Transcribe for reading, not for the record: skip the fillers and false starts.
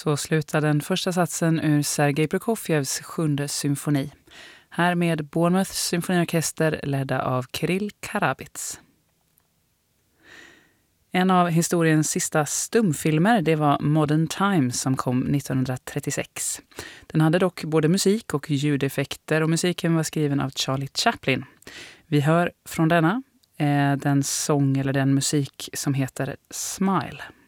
Så slutar den första satsen ur Sergej Prokofjevs 7:e symfoni. Här med Bournemouths symfoniorkester ledda av Kirill Karabits. En av historiens sista stumfilmer, det var Modern Times som kom 1936. Den hade dock både musik och ljudeffekter och musiken var skriven av Charlie Chaplin. Vi hör från denna den sång eller den musik som heter Smile.